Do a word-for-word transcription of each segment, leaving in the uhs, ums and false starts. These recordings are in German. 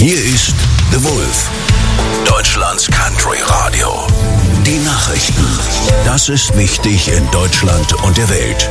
Hier ist The Wolf, Deutschlands Country Radio. Die Nachrichten. Das ist wichtig in Deutschland und der Welt.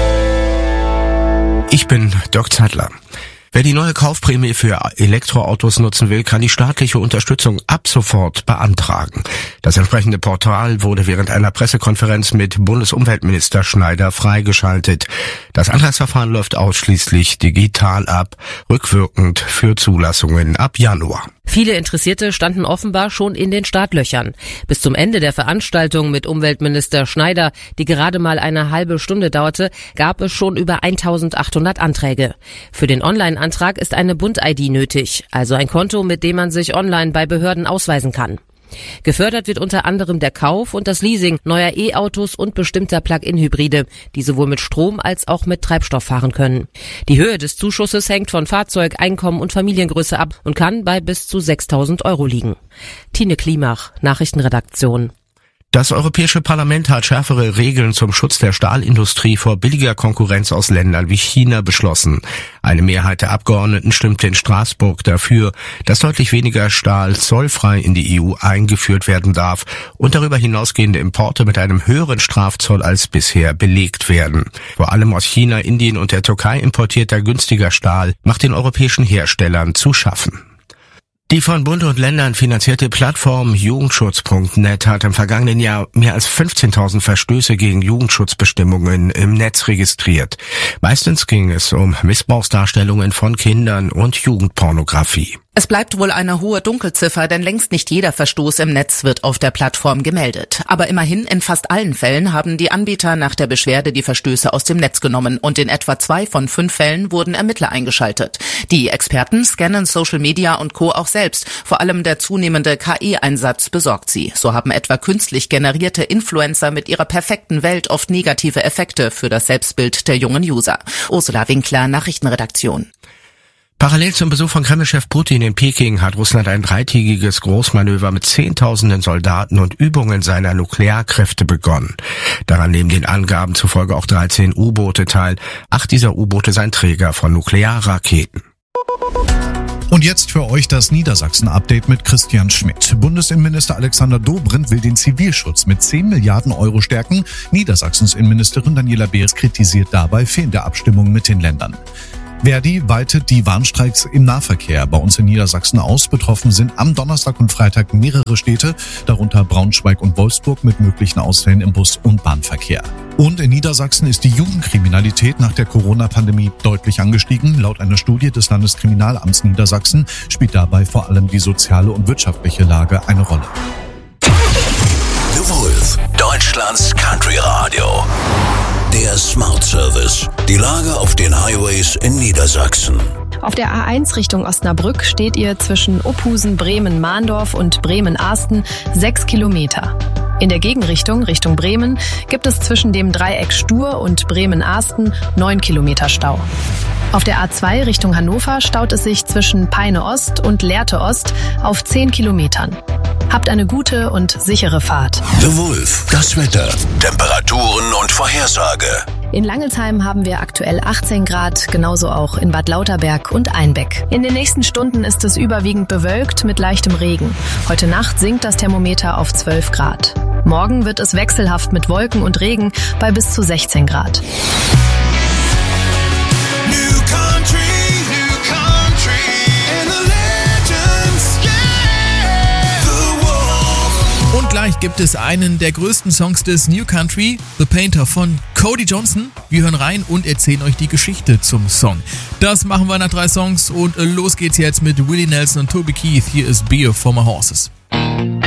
Ich bin Dirk Zeitler. Wer die neue Kaufprämie für Elektroautos nutzen will, kann die staatliche Unterstützung ab sofort beantragen. Das entsprechende Portal wurde während einer Pressekonferenz mit Bundesumweltminister Schneider freigeschaltet. Das Antragsverfahren läuft ausschließlich digital ab, rückwirkend für Zulassungen ab Januar. Viele Interessierte standen offenbar schon in den Startlöchern. Bis zum Ende der Veranstaltung mit Umweltminister Schneider, die gerade mal eine halbe Stunde dauerte, gab es schon über eintausendachthundert Anträge. Für den Online-Antrag ist eine Bund-I D nötig, also ein Konto, mit dem man sich online bei Behörden ausweisen kann. Gefördert wird unter anderem der Kauf und das Leasing neuer E-Autos und bestimmter Plug-in-Hybride, die sowohl mit Strom als auch mit Treibstoff fahren können. Die Höhe des Zuschusses hängt von Fahrzeug, Einkommen und Familiengröße ab und kann bei bis zu sechstausend Euro liegen. Tine Klimach, Nachrichtenredaktion. Das Europäische Parlament hat schärfere Regeln zum Schutz der Stahlindustrie vor billiger Konkurrenz aus Ländern wie China beschlossen. Eine Mehrheit der Abgeordneten stimmte in Straßburg dafür, dass deutlich weniger Stahl zollfrei in die E U eingeführt werden darf und darüber hinausgehende Importe mit einem höheren Strafzoll als bisher belegt werden. Vor allem aus China, Indien und der Türkei importierter günstiger Stahl macht den europäischen Herstellern zu schaffen. Die von Bund und Ländern finanzierte Plattform Jugendschutz Punkt net hat im vergangenen Jahr mehr als fünfzehntausend Verstöße gegen Jugendschutzbestimmungen im Netz registriert. Meistens ging es um Missbrauchsdarstellungen von Kindern und Jugendpornografie. Es bleibt wohl eine hohe Dunkelziffer, denn längst nicht jeder Verstoß im Netz wird auf der Plattform gemeldet. Aber immerhin, in fast allen Fällen haben die Anbieter nach der Beschwerde die Verstöße aus dem Netz genommen und in etwa zwei von fünf Fällen wurden Ermittler eingeschaltet. Die Experten scannen Social Media und Co. auch selbst. Vor allem der zunehmende K I-Einsatz besorgt sie. So haben etwa künstlich generierte Influencer mit ihrer perfekten Welt oft negative Effekte für das Selbstbild der jungen User. Ursula Winkler, Nachrichtenredaktion. Parallel zum Besuch von Kremlchef Putin in Peking hat Russland ein dreitägiges Großmanöver mit zehntausenden Soldaten und Übungen seiner Nuklearkräfte begonnen. Daran nehmen den Angaben zufolge auch dreizehn U-Boote teil. Acht dieser U-Boote seien Träger von Nuklearraketen. Und jetzt für euch das Niedersachsen-Update mit Christian Schmidt. Bundesinnenminister Alexander Dobrindt will den Zivilschutz mit zehn Milliarden Euro stärken. Niedersachsens Innenministerin Daniela Beers kritisiert dabei fehlende Abstimmung mit den Ländern. Verdi weitet die Warnstreiks im Nahverkehr bei uns in Niedersachsen aus. Betroffen sind am Donnerstag und Freitag mehrere Städte, darunter Braunschweig und Wolfsburg mit möglichen Ausfällen im Bus- und Bahnverkehr. Und in Niedersachsen ist die Jugendkriminalität nach der Corona-Pandemie deutlich angestiegen. Laut einer Studie des Landeskriminalamts Niedersachsen spielt dabei vor allem die soziale und wirtschaftliche Lage eine Rolle. The Wolf, Deutschlands Country Radio. Der Smart Service. Die Lage auf den Highways in Niedersachsen. Auf der A eins Richtung Osnabrück steht ihr zwischen Ophusen, Bremen-Mahndorf und Bremen-Ahsten sechs Kilometer. In der Gegenrichtung, Richtung Bremen, gibt es zwischen dem Dreieck Stur und Bremen-Ahsten neun Kilometer Stau. Auf der A zwei Richtung Hannover staut es sich zwischen Peine Ost und Lehrte Ost auf zehn Kilometern. Habt eine gute und sichere Fahrt. The Wolf, das Wetter, Temperaturen und Vorhersage. In Langelsheim haben wir aktuell achtzehn Grad, genauso auch in Bad Lauterberg und Einbeck. In den nächsten Stunden ist es überwiegend bewölkt mit leichtem Regen. Heute Nacht sinkt das Thermometer auf zwölf Grad. Morgen wird es wechselhaft mit Wolken und Regen bei bis zu sechzehn Grad. Und gleich gibt es einen der größten Songs des New Country, The Painter von Cody Johnson. Wir hören rein und erzählen euch die Geschichte zum Song. Das machen wir nach drei Songs und los geht's jetzt mit Willie Nelson und Toby Keith. Hier ist Beer for My Horses.